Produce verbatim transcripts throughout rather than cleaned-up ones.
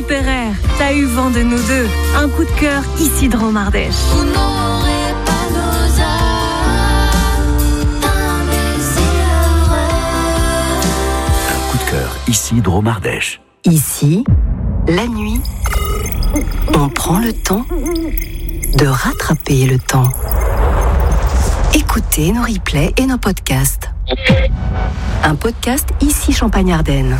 Super Air, t'as eu vent de nous deux. Un coup de cœur ici de Romardèche. Vous n'aurez pas nos âmes, un baiser heureux. Un coup de cœur ici de Romardèche. Ici, la nuit, on prend le temps de rattraper le temps. Écoutez nos replays et nos podcasts. Un podcast ici Champagne-Ardenne.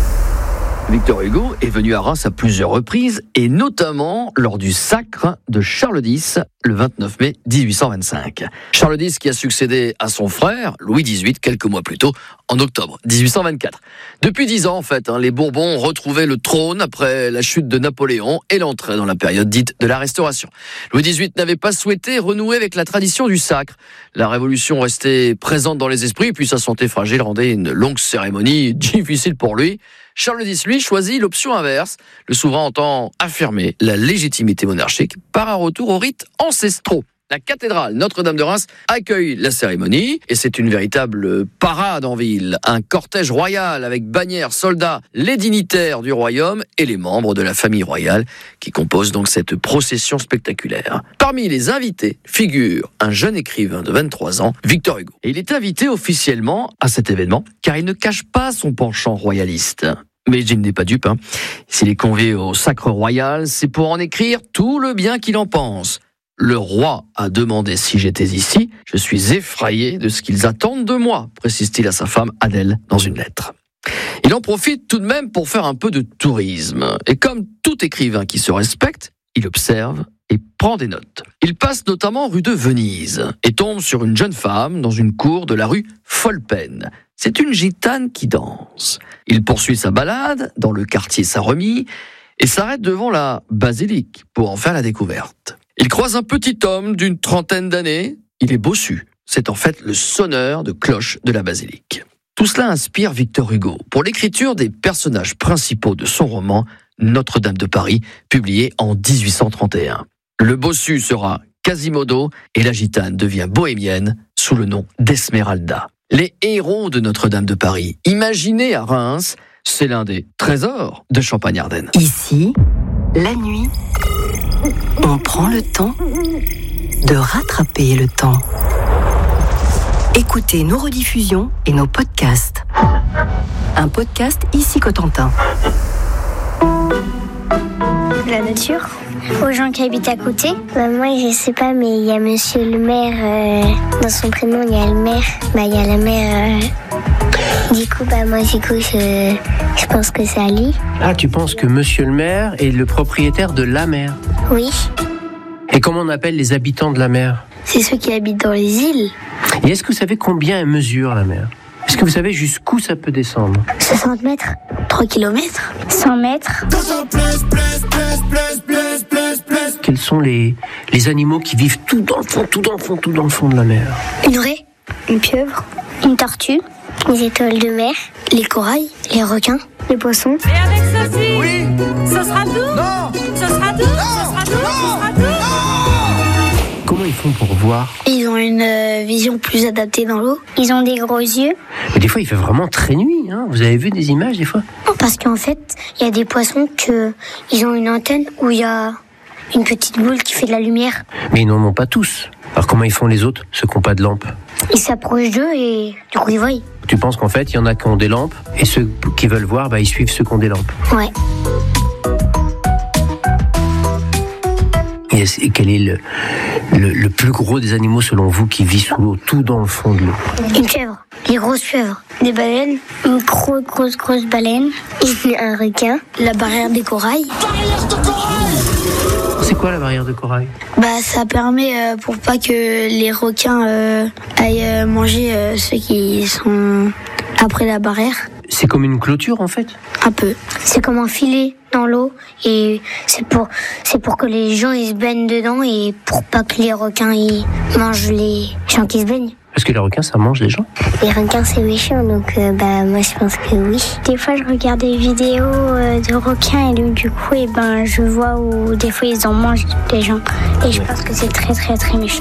Victor Hugo est venu à Reims à plusieurs reprises, et notamment lors du sacre de Charles X, le vingt-neuf mai dix-huit cent vingt-cinq. Charles X qui a succédé à son frère, Louis dix-huit, quelques mois plus tôt, en octobre dix-huit cent vingt-quatre. Depuis dix ans, en fait, hein, les Bourbons ont retrouvé le trône après la chute de Napoléon et l'entrée dans la période dite de la Restauration. Louis dix-huit n'avait pas souhaité renouer avec la tradition du sacre. La Révolution restait présente dans les esprits, puis sa santé fragile rendait une longue cérémonie difficile pour lui. Charles X, lui, choisit l'option inverse. Le souverain entend affirmer la légitimité monarchique par un retour aux rites ancestraux. La cathédrale Notre-Dame de Reims accueille la cérémonie et c'est une véritable parade en ville. Un cortège royal avec bannières, soldats, les dignitaires du royaume et les membres de la famille royale qui composent donc cette procession spectaculaire. Parmi les invités figure un jeune écrivain de vingt-trois ans, Victor Hugo. Et il est invité officiellement à cet événement car il ne cache pas son penchant royaliste. Mais il n'est pas dupe. Hein. S'il est convié au sacre royal, c'est pour en écrire tout le bien qu'il en pense. Le roi a demandé si j'étais ici. Je suis effrayé de ce qu'ils attendent de moi, précise-t-il à sa femme Adèle dans une lettre. Il en profite tout de même pour faire un peu de tourisme. Et comme tout écrivain qui se respecte, il observe et prend des notes. Il passe notamment rue de Venise et tombe sur une jeune femme dans une cour de la rue Folpen. C'est une gitane qui danse. Il poursuit sa balade dans le quartier Saint-Remy et s'arrête devant la basilique pour en faire la découverte. Il croise un petit homme d'une trentaine d'années. Il est bossu. C'est en fait le sonneur de cloche de la basilique. Tout cela inspire Victor Hugo pour l'écriture des personnages principaux de son roman Notre-Dame de Paris, publié en dix-huit cent trente et un. Le bossu sera Quasimodo et la gitane devient bohémienne sous le nom d'Esmeralda. Les héros de Notre-Dame de Paris, imaginés à Reims, c'est l'un des trésors de Champagne-Ardenne. Ici, la nuit, on prend le temps de rattraper le temps. Écoutez nos rediffusions et nos podcasts. Un podcast ici Cotentin. La nature, aux gens qui habitent à côté. Bah moi je sais pas, mais il y a monsieur le maire, euh, dans son prénom il y a le maire, bah il y a la mère. Euh, du coup bah moi du coup je, je pense que c'est Ali. Ah, tu penses que monsieur le maire est le propriétaire de la mer? Oui. Et comment on appelle les habitants de la mer? C'est ceux qui habitent dans les îles. Et est-ce que vous savez combien elle mesure la mer? Est-ce que vous savez jusqu'où ça peut descendre? soixante mètres. trois kilomètres. cent mètres. Quels sont les, les animaux qui vivent tout dans le fond, tout dans le fond, tout dans le fond de la mer? Une raie, une pieuvre, une tortue, les étoiles de mer, les corails, les requins, les poissons. Et avec ceci, oui. Ce sera tout. Non. Ce sera tout. Non. Ce sera tout. Non. Ce sera tout. Comment ils font pour voir? Ils ont une euh, vision plus adaptée dans l'eau. Ils ont des gros yeux. Mais des fois, il fait vraiment très nuit. Hein. Vous avez vu des images des fois? Parce qu'en fait, il y a des poissons que ils ont une antenne où il y a une petite boule qui fait de la lumière. Mais ils n'en ont pas tous. Alors comment ils font les autres, ceux qui n'ont pas de lampe? Ils s'approchent d'eux et du coup ils voient. Tu penses qu'en fait, il y en a qui ont des lampes et ceux qui veulent voir, bah, ils suivent ceux qui ont des lampes? Ouais. Et quel est le, le, le plus gros des animaux selon vous qui vit sous l'eau, tout dans le fond de l'eau? Une pieuvre, des grosses pieuvres, des baleines, une grosse, grosse, grosse baleine, et un requin, la barrière des corails. Barrière de corail! C'est quoi la barrière de corail? Bah ça permet euh, pour pas que les requins euh, aillent euh, manger euh, ceux qui sont après la barrière. C'est comme une clôture en fait? Un peu. C'est comme un filet dans l'eau et c'est pour, c'est pour que les gens ils se baignent dedans et pour pas que les requins ils mangent les gens qui se baignent. Parce que les requins ça mange les gens? Les requins c'est méchant donc euh, bah moi je pense que oui. Des fois je regarde des vidéos euh, de requins et du coup et ben je vois où des fois ils en mangent les gens et je pense que c'est très très très méchant.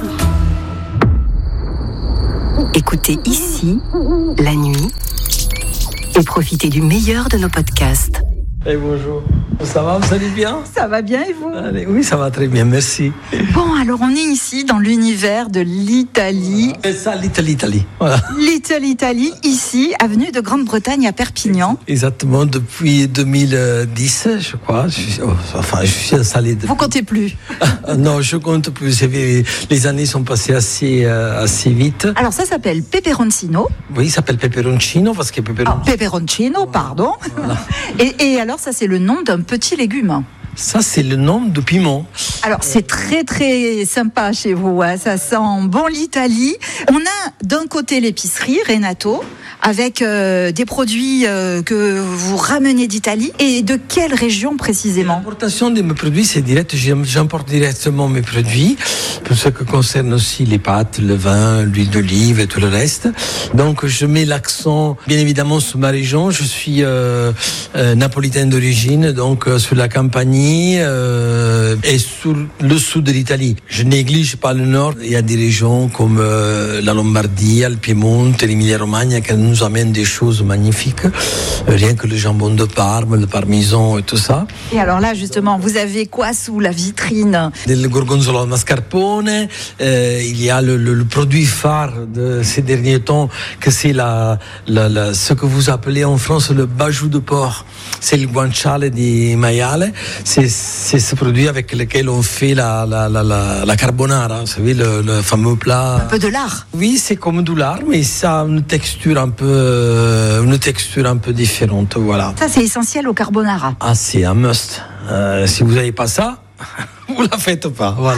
Écoutez ici, la nuit, et profitez du meilleur de nos podcasts. Et bonjour. Ça va, vous allez bien? Ça va bien et vous? Allez, oui, ça va très bien, merci. Bon, alors on est ici dans l'univers de l'Italie. C'est ça, l'Italie, Italie. Voilà. L'Italie, Italie, ici, avenue de Grande-Bretagne à Perpignan. Exactement, depuis deux mille dix, je crois. Je suis, oh, enfin, je suis installé. Depuis... Vous comptez plus? Non, je compte plus. Les années sont passées assez, euh, assez vite. Alors ça s'appelle peperoncino. Oui, il s'appelle peperoncino parce que peperoncino. Ah, peperoncino, pardon. Voilà. Et, et alors ça c'est le nom d'un petit légume. Ça, c'est le nom de piment. Alors, c'est très, très sympa chez vous. Hein. Ça sent bon l'Italie. On a d'un côté l'épicerie Renato, avec euh, des produits euh, que vous ramenez d'Italie. Et de quelle région précisément? L'importation de mes produits, c'est direct. J'importe directement mes produits, pour ce qui concerne aussi les pâtes, le vin, l'huile d'olive et tout le reste. Donc, je mets l'accent, bien évidemment, sur ma région. Je suis euh, euh, napolitain d'origine, donc euh, sur la Campanie. Euh, et sur le sud de l'Italie. Je néglige pas le nord. Il y a des régions comme euh, la Lombardie, le Piémont, l'Emilia-Romagna qui nous amènent des choses magnifiques. Euh, rien que le jambon de Parme, le parmesan et tout ça. Et alors là, justement, vous avez quoi sous la vitrine? Le gorgonzola al mascarpone. Euh, il y a le, le, le produit phare de ces derniers temps, que c'est la, la, la, ce que vous appelez en France le bajou de porc. C'est le guanciale di maiale. C'est, c'est ce produit avec lequel on fait la, la, la, la, la carbonara, vous savez, le, le fameux plat. Un peu de lard. Oui, c'est comme du lard, mais ça a une texture un peu, une texture un peu différente, voilà. Ça, c'est essentiel au carbonara. Ah, c'est un must. Euh, si vous n'avez pas ça, vous la faites pas, voilà.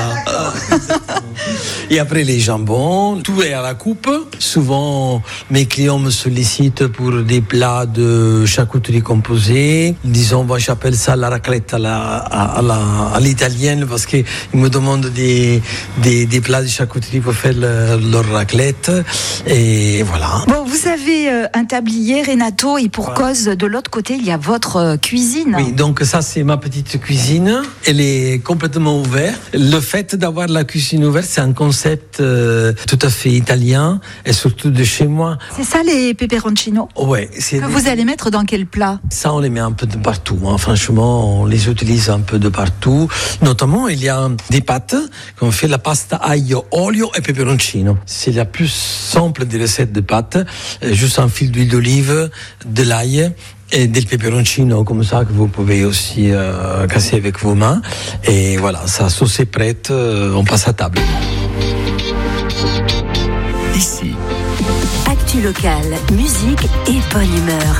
Et après les jambons, tout est à la coupe. Souvent, mes clients me sollicitent pour des plats de charcuterie composée. Disons, moi j'appelle ça la raclette à, la, à, la, à l'italienne parce qu'ils me demandent des, des, des plats de charcuterie pour faire le, leur raclette. Et voilà. Bon, vous avez euh, un tablier Renato et pour voilà. Cause, de l'autre côté, il y a votre euh, cuisine. Oui, donc ça c'est ma petite cuisine. Elle est complètement ouverte. Le fait d'avoir la cuisine ouverte, c'est un concept euh, tout à fait italien et surtout de chez moi. C'est ça les peperoncino? Ouais. C'est que des... vous allez mettre dans quel plat? Ça, on les met un peu de partout. Hein. Franchement, on les utilise un peu de partout. Notamment, il y a des pâtes qu'on fait la pasta aglio, olio et peperoncino. C'est la plus simple des recettes de pâtes. Juste un fil d'huile d'olive, de l'ail et del peperoncino comme ça que vous pouvez aussi euh, casser avec vos mains. Et voilà, sa sauce est prête, euh, on passe à table. Ici. Actu locale, musique et bonne humeur.